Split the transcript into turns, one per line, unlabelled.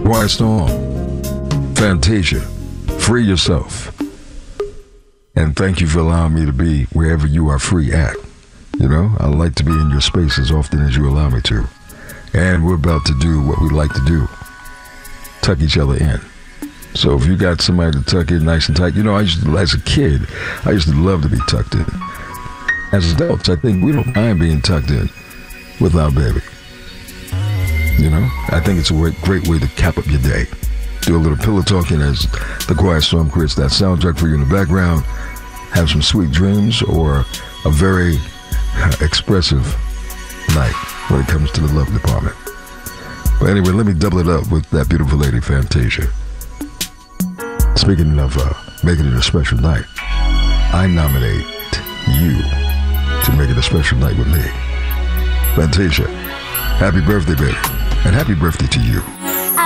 Quiet Storm, Fantasia, Free Yourself. And thank you for allowing me to be wherever you are free at. You know, I like to be in your space as often as you allow me to. And we're about to do what we like to do. Tuck each other in. So if you got somebody to tuck in nice and tight, you know, as a kid, I used to love to be tucked in. As adults, I think we don't mind being tucked in with our baby. You know, I think it's a great way to cap up your day. Do a little pillow talking as the Quiet Storm creates that soundtrack for you in the background. Have some sweet dreams or a very expressive night when it comes to the love department. But anyway, let me double it up with that beautiful lady, Fantasia. Speaking of making it a special night, I nominate you to make it a special night with me. Fantasia, happy birthday, baby, and happy birthday to you.